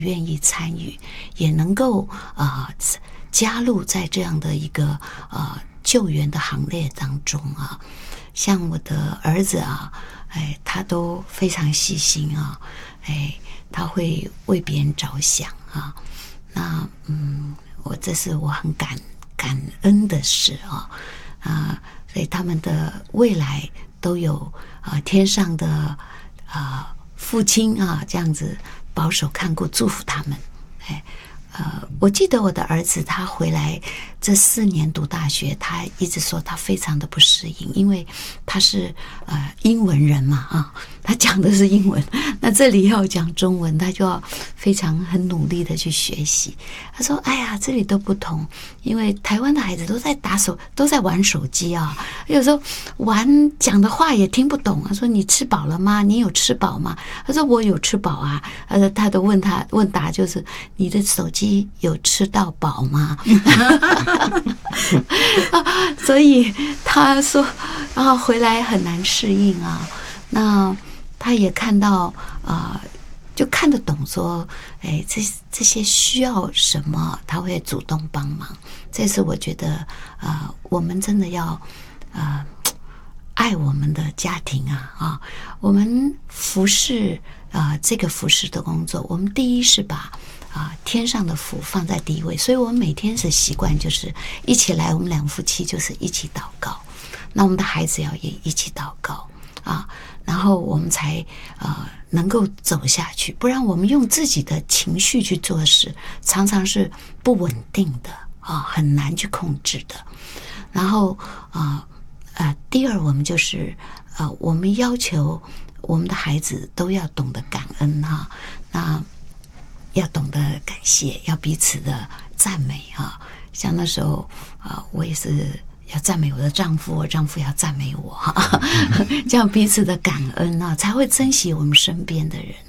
愿意参与，也能够加入在这样的一个救援的行列当中啊。像我的儿子啊，他都非常细心啊，他会为别人着想啊。那这是我很感恩的事啊，所以他们的未来都有天上的父亲啊这样子保守看顾祝福他们。我记得我的儿子他回来这4年读大学，他一直说他非常的不适应，因为他是英文人嘛啊，他讲的是英文，那这里要讲中文，他就要很努力的去学习。他说：“哎呀，这里都不同，因为台湾的孩子都在玩手机啊，有时候讲的话也听不懂。”他说：“你吃饱了吗？你有吃饱吗？”他说：“我有吃饱啊。”他的问答就是：“你的手机有吃到饱吗？”所以他说回来很难适应啊。那他也看到就看得懂说这些需要什么，他会主动帮忙。这是我觉得我们真的要爱我们的家庭啊。我们服侍这个服侍的工作，我们第一是把天上的福放在第一位，所以我们每天的习惯就是一起来，我们2夫妻就是一起祷告。那我们的孩子也一起祷告然后我们才能够走下去。不然我们用自己的情绪去做事，常常是不稳定的很难去控制的。然后第二，我们就是我们要求我们的孩子都要懂得感恩那要懂得感谢，要彼此的赞美像那时候我也是要赞美我的丈夫，我丈夫要赞美我这样彼此的感恩才会珍惜我们身边的人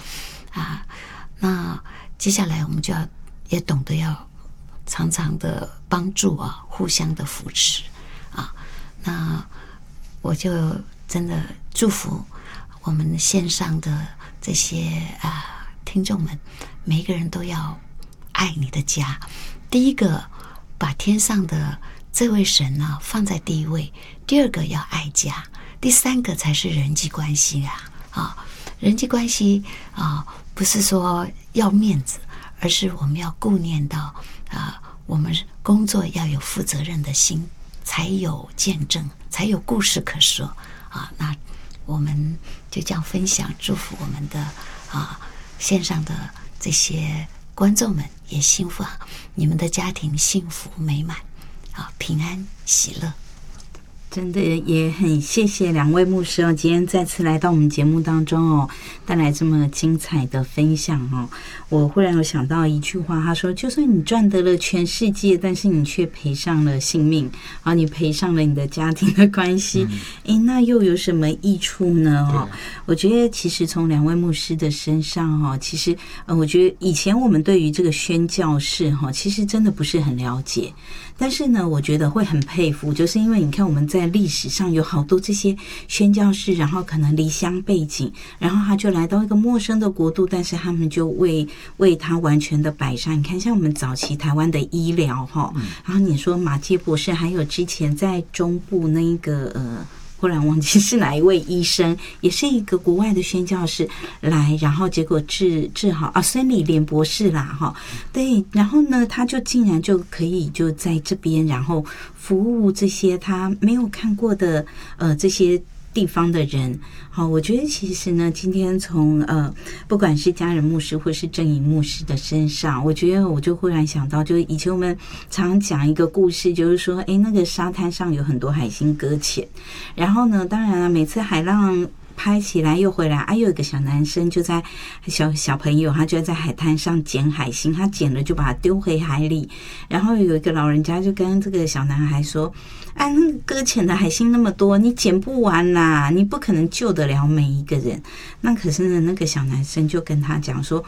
那接下来我们就要也懂得要常常的帮助互相的扶持那我就真的祝福我们线上的这些听众们，每一个人都要爱你的家。第一个，把天上的这位神放在第一位；第二个要爱家；第三个才是人际关系人际关系不是说要面子，而是我们要顾念到我们工作要有负责任的心，才有见证，才有故事可说那我们就这样分享，祝福我们的线上的这些观众们也幸福你们的家庭幸福美满平安喜乐。 真的也很谢谢2位牧师今天再次来到我们节目当中带来这么精彩的分享我忽然有想到一句话，他说就算你赚得了全世界，但是你却赔上了性命你赔上了你的家庭的关系那又有什么益处呢我觉得其实从2位牧师的身上其实我觉得以前我们对于这个宣教士其实真的不是很了解，但是呢我觉得会很佩服，就是因为你看我们在历史上有好多这些宣教士，然后可能离乡背景，然后他就来到一个陌生的国度，但是他们就为他完全的摆上。你看像我们早期台湾的医疗然后你说马偕博士，还有之前在中部那一个忽然忘记是哪一位医生，也是一个国外的宣教士来，然后结果治好孙理莲博士啦对，然后呢他就竟然就可以就在这边，然后服务这些他没有看过的这些地方的人。好，我觉得其实呢，今天从不管是家人牧师或是正营牧师的身上，我觉得我就忽然想到，就以前我们常讲一个故事，就是说那个沙滩上有很多海星搁浅，然后呢当然每次海浪拍起来又回来有一个小男生就在小朋友，他就在海滩上捡海星，他捡了就把它丢回海里，然后有一个老人家就跟这个小男孩说那个搁浅的海星那么多，你捡不完啦，你不可能救得了每一个人。那可是呢那个小男生就跟他讲说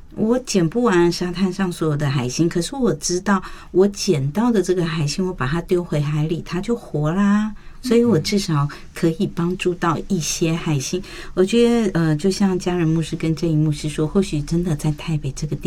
我捡不完沙滩上所有的海星，可是我知道我捡到的这个海星，我把它丢回海里，它就活啦。所以我至少可以帮助到一些海星。我觉得就像家人牧师跟正义牧师说，或许真的在台北这个地